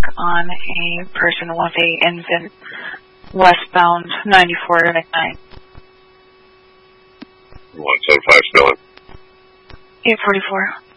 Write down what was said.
on a person once they ends in westbound 94 to McKnight. 175 still in. 844.